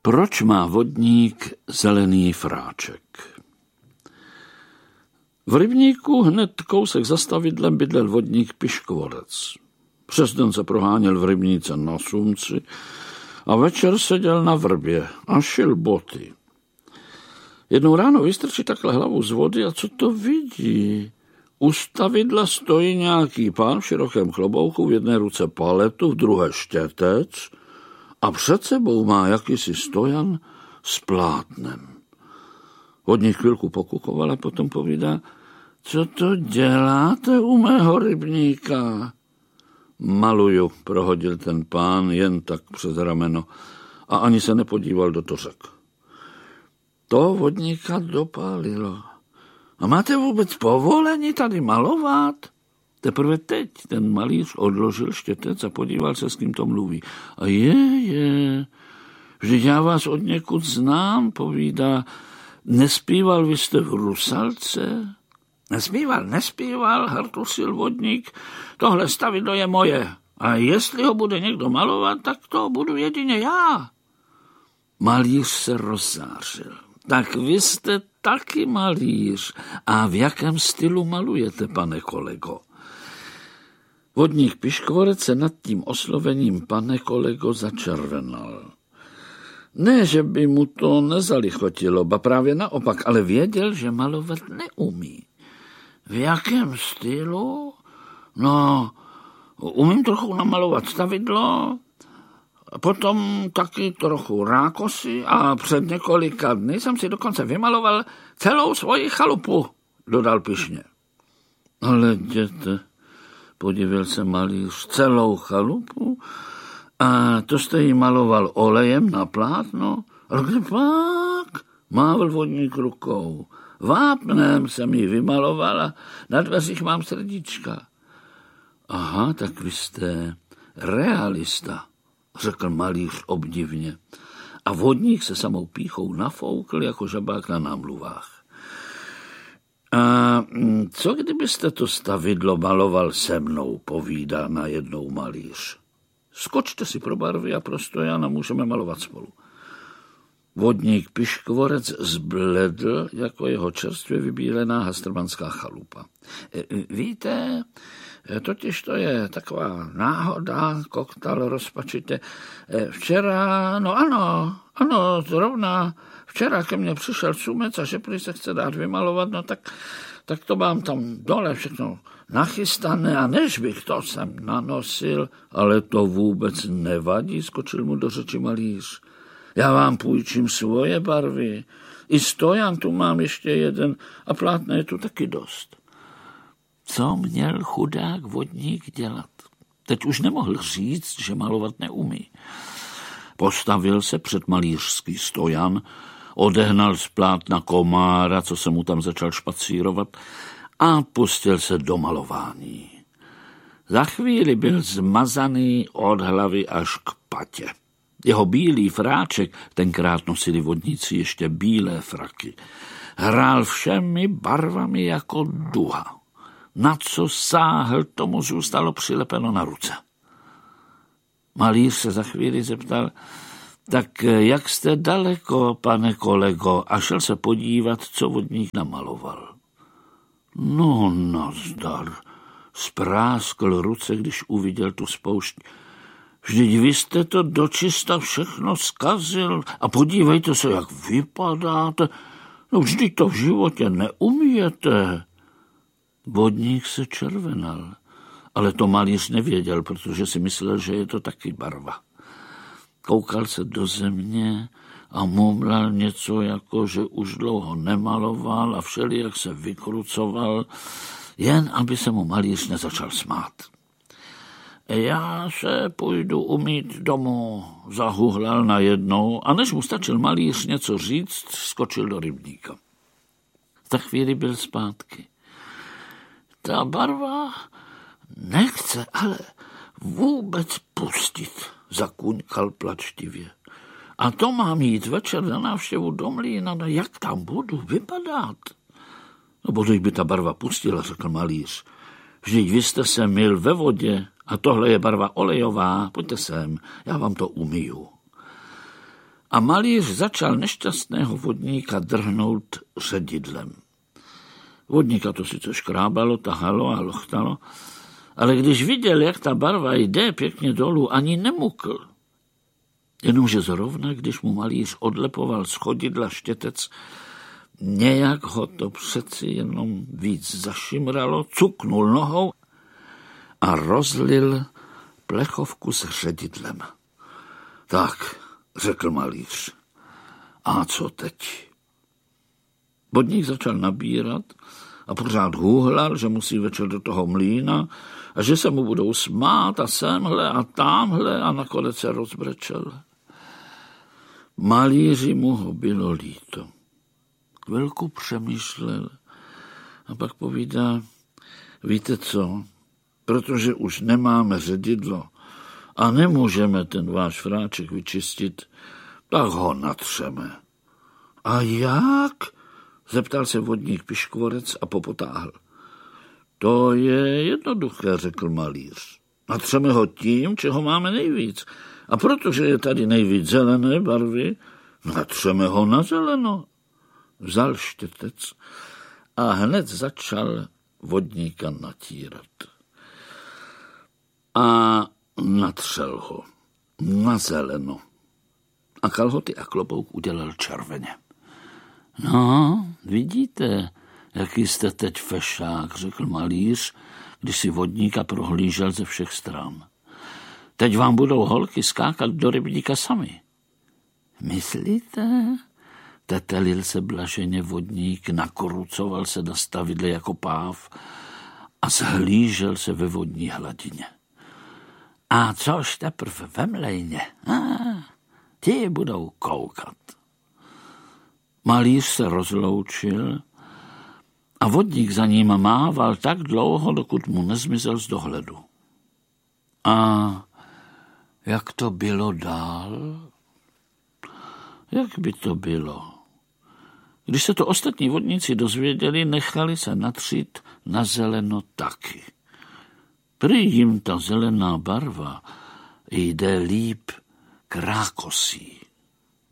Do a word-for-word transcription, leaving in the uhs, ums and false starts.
Proč má vodník zelený fráček? V rybníku hned kousek za stavidlem bydlel vodník Piškvorec. Přes den se proháněl v rybníce na sumci a večer seděl na vrbě a šil boty. Jednou ráno vystrčí takhle hlavu z vody a co to vidí? U stavidla stojí nějaký pán v širokém klobouku, v jedné ruce paletu, v druhé štětec a před sebou má jakýsi stojan s plátnem. Vodník chvilku pokukoval a potom povídá: co to děláte u mého rybníka? Maluju, prohodil ten pán jen tak přes rameno a ani se nepodíval do tořek. To vodníka dopálilo. A máte vůbec povolení tady malovat? Teprve teď ten malíř odložil štětec a podíval se, s kým to mluví. A je, je, vždyť já vás od někud znám, povídá. Nespíval vy jste v Rusalce? Nespíval, nespíval, hartusil vodník. Tohle stavidlo je moje. A jestli ho bude někdo malovat, tak to budu jedině já. Malíř se rozzářil. Tak vy jste taky malíř. A v jakém stylu malujete, pane kolego? Vodník Piškvorec se nad tím oslovením pane kolego začervenal. Ne, že by mu to nezalichotilo, ba právě naopak, ale věděl, že malovat neumí. V jakém stylu? No, umím trochu namalovat stavidlo, potom taky trochu rákosy a před několika dny jsem si dokonce vymaloval celou svoji chalupu, dodal pyšně. Ale jděte, podivil se malíř, celou chalupu? A to jste jí maloval olejem na plátno? Ale kde pak? Mával vodník rukou. Vápnem jsem ji vymalovala, na dveřích mám srdíčka. Aha, tak vy jste realista, řekl malíř obdivně. A vodník se samou pýchou nafoukl jako žabák na námluvách. A co kdybyste to stavidlo maloval se mnou, povídá najednou malíř. Skočte si pro barvy a pro stojan a můžeme malovat spolu. Vodník Piškvorec zbledl jako jeho čerstvě vybílená hastrmanská chalupa. Víte, totiž to je taková náhoda, koktal rozpačitě. Včera, no ano, ano, zrovna včera ke mně přišel sumec a že prý se chce dát vymalovat, no tak, tak to mám tam dole všechno nachystané a než bych to sem nanosil, ale to vůbec nevadí, skočil mu do řeči malíř. Já vám půjčím svoje barvy. I stojan tu mám ještě jeden a plátna je tu taky dost. Co měl chudák vodník dělat? Teď už nemohl říct, že malovat neumí. Postavil se před malířský stojan, odehnal z plátna komára, co se mu tam začal špacírovat, a pustil se do malování. Za chvíli byl zmazaný od hlavy až k patě. Jeho bílý fráček, tenkrát nosili vodníci ještě bílé fraky, hrál všemi barvami jako duha. Na co sáhl, tomu zůstalo přilepeno na ruce. Malíř se za chvíli zeptal: tak jak jste daleko, pane kolego? A šel se podívat, co vodník namaloval. No, nazdar, spráskl ruce, když uviděl tu spoušť. Vždyť vy jste to dočista všechno zkazil a podívejte se, jak vypadáte. No vždyť to v životě neumíte. Vodník se červenal, ale to malíř nevěděl, protože si myslel, že je to taky barva. Koukal se do země a mumlal něco, jako že už dlouho nemaloval a všelijak se vykrucoval, jen aby se mu malíř nezačal smát. Já se půjdu umýt domů, zahuhlal najednou a než mu stačil malíř něco říct, skočil do rybníka. Za chvíli byl zpátky. Ta barva nechce ale vůbec pustit, zakůňkal plačtivě. A to mám jít večer na návštěvu do mlýna, no jak tam budu vypadat? No božej by ta barva pustila, řekl malíř. Vždyť vy jste se myl ve vodě a tohle je barva olejová, pojďte sem, já vám to umyju. a malíř začal nešťastného vodníka drhnout ředidlem. Vodníka to sice škrábalo, tahalo a lochtalo, ale když viděl, jak ta barva jde pěkně dolů, ani nemukl. Jenomže zrovna, když mu malíř odlepoval z chodidla štětec, nějak ho to přeci jenom víc zašimralo, cuknul nohou a rozlil plechovku s ředidlem. Tak, řekl malíř, a co teď? Vodník začal nabírat a pořád hůhlal, že musí večer do toho mlýna a že se mu budou smát a semhle a támhle a nakonec se rozbrečel. Malíři mu ho bylo líto. Chvilku přemýšlel a pak povídá, víte co, protože už nemáme ředidlo a nemůžeme ten váš fráček vyčistit, tak ho natřeme. A jak? Zeptal se vodník Piškvorec a popotáhl. To je jednoduché, řekl malíř. Natřeme ho tím, čeho máme nejvíc. A protože je tady nejvíc zelené barvy, natřeme ho na zeleno. Vzal štětec a hned začal vodníka natírat. A natřel ho na zeleno. A kalhoty a klobouk udělal červeně. No, vidíte, jaký jste teď fešák, řekl malíř, když si vodníka prohlížel ze všech stran. Teď vám budou holky skákat do rybníka sami. Myslíte? Tetelil se blaženě vodník, nakorucoval se na stavidle jako páv a zhlížel se ve vodní hladině. A což teprve ve mlejně? Ah, ti budou koukat. Malíř se rozloučil a vodník za ním mával tak dlouho, dokud mu nezmizel z dohledu. A jak to bylo dál? Jak by to bylo? Když se to ostatní vodníci dozvěděli, nechali se natřít na zeleno taky. Prý jim ta zelená barva jde líp k rákosí.